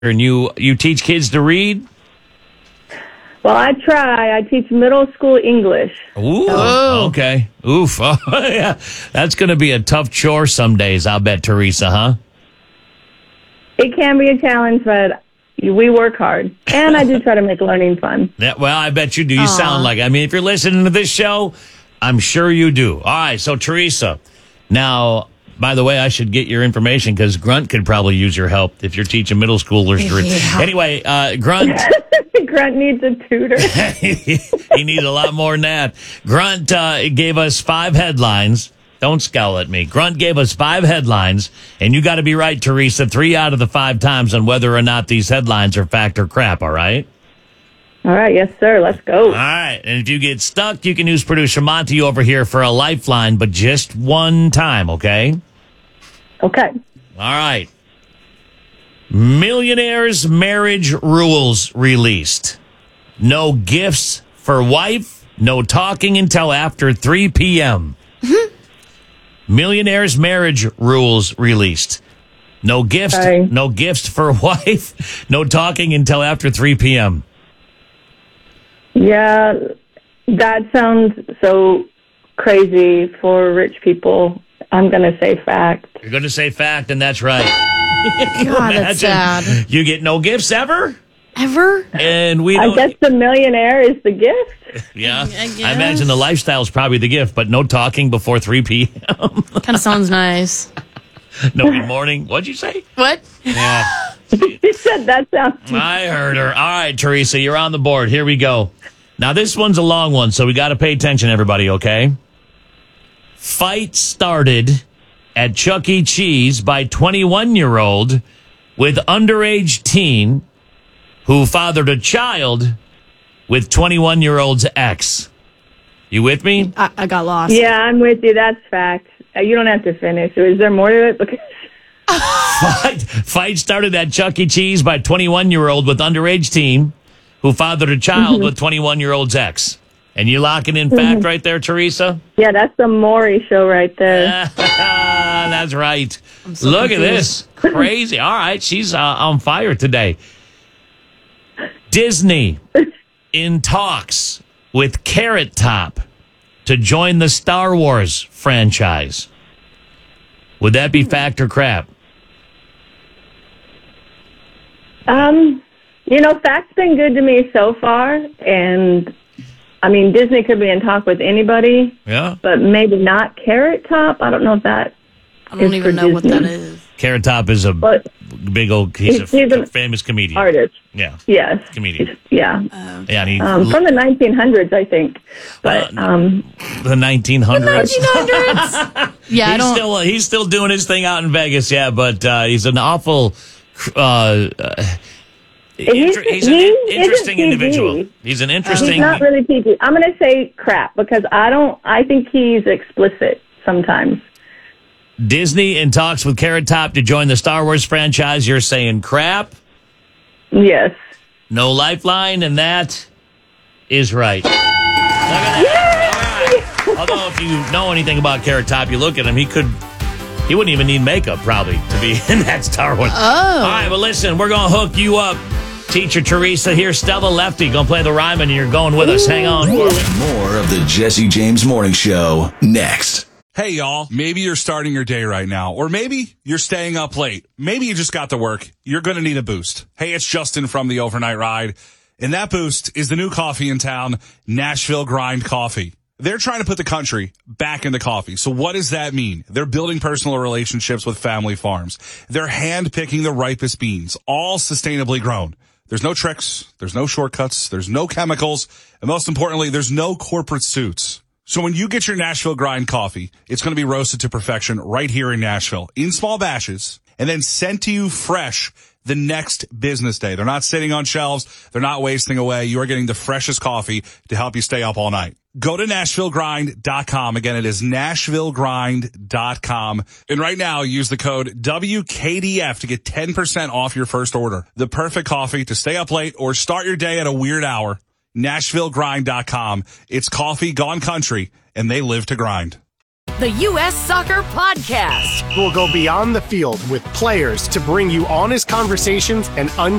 And you teach kids to read? Well, I try. I teach middle school English. Ooh, okay. Oof. Oh, yeah. That's going to be a tough chore some days, I'll bet, Teresa, huh? It can be a challenge, but we work hard. And I do try to make learning fun. Yeah, well, I bet you do. You sound like, I mean, if you're listening to this show, I'm sure you do. All right, so Teresa, now, by the way, I should get your information because Grunt could probably use your help if you're teaching middle schoolers to read. Yeah. Anyway, Grunt. Grunt needs a tutor. He needs a lot more than that. Grunt gave us 5 headlines. Don't scowl at me. Grunt gave us 5 headlines, and you got to be right, Teresa, 3 out of the 5 times on whether or not these headlines are fact or crap, all right? All right, yes, sir. Let's go. All right, and if you get stuck, you can use producer Monty over here for a lifeline, but just one time, okay? Okay. All right. Millionaire's marriage rules released. No gifts for wife, no talking until after 3 p.m. Millionaire's marriage rules released. No gifts, Sorry. no gifts for wife, no talking until after 3 p.m. Yeah, that sounds so crazy for rich people. I'm going to say fact. You're going to say fact, and that's right. God, that's sad. You get no gifts ever? Ever? And we I don't. guess the millionaire is the gift. Yeah. I guess. I imagine the lifestyle's probably the gift, but no talking before 3 p.m. Kind of sounds nice. No good morning. What'd you say? What? Yeah. She said that sounds... I heard her. All right, Teresa, you're on the board. Here we go. Now, this one's a long one, so we got to pay attention, everybody, okay? Fight started at Chuck E. Cheese by 21-year-old with underage teen who fathered a child with 21-year-old's ex. You with me? I got lost. Yeah, I'm with you. That's fact. You don't have to finish. Is there more to it? Because Fight started at Chuck E. Cheese by 21-year-old with underage teen who fathered a child with 21-year-old's ex. And you locking in fact right there, Teresa? yeah, that's the Maury show right there. That's right. so Look at confused. this. Crazy. All right, she's on fire today. Disney in talks with Carrot Top to join the Star Wars franchise. Would that be fact or crap? Fact's been good to me so far, and I mean, Disney could be in talk with anybody, Yeah. but maybe not Carrot Top. I don't know if that. I don't even know what that is. Carrot Top is a But big old, he's a he's a famous comedian. artist. Yeah. Yes. Comedian. Yeah. Yeah, and he, From the 1900s, I think. But the 1900s. 1900s? Yeah, I don't. He's still doing his thing out in Vegas, yeah, but he's an awful he's an interesting PG. individual. He's an interesting. he's not really PG. I'm going to say crap because I think he's explicit sometimes. Disney in talks with Carrot Top to join the Star Wars franchise. You're saying crap? Yes. No lifeline, and that is right. Look at that. All right. Although if you know anything about Carrot Top, you look at him, he wouldn't even need makeup probably to be in that Star Wars. Oh. All right, well, listen, we're going to hook you up. Teacher Teresa here, Stella Lefty, going to play the rhyme, and you're going with us. Hang on. More of the Jesse James Morning Show next. Hey, y'all. Maybe you're starting your day right now, or maybe you're staying up late. Maybe you just got to work. You're going to need a boost. Hey, it's Justin from the Overnight Ride, and that boost is the new coffee in town, Nashville Grind Coffee. They're trying to put the country back into coffee. So what does that mean? They're building personal relationships with family farms. They're hand-picking the ripest beans, all sustainably grown. There's no tricks. There's no shortcuts. There's no chemicals. And most importantly, there's no corporate suits. So when you get your Nashville Grind coffee, it's going to be roasted to perfection right here in Nashville in small batches and then sent to you fresh the next business day. They're not sitting on shelves. They're not wasting away. You are getting the freshest coffee to help you stay up all night. Go to NashvilleGrind.com. Again, it is NashvilleGrind.com. And right now, use the code WKDF to get 10% off your first order. The perfect coffee to stay up late or start your day at a weird hour. NashvilleGrind.com. It's coffee gone country, and they live to grind. the U.S. Soccer Podcast. We'll go beyond the field with players to bring you honest conversations and